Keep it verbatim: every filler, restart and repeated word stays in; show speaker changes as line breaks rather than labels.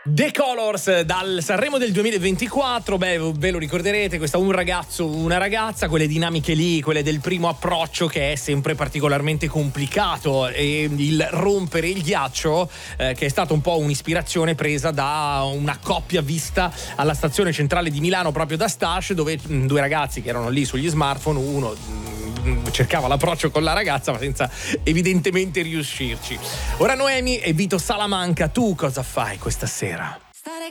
The Colors dal Sanremo del duemilaventiquattro, beh, ve lo ricorderete, questa un ragazzo, una ragazza, quelle dinamiche lì, quelle del primo approccio che è sempre particolarmente complicato, e il rompere il ghiaccio eh, che è stata un po' un'ispirazione presa da una coppia vista alla stazione centrale di Milano proprio da Stash, dove mh, due ragazzi che erano lì sugli smartphone, uno mh, cercava l'approccio con la ragazza ma senza evidentemente riuscirci. Ora Noemi e Vito Salamanca, tu cosa fai questa sera?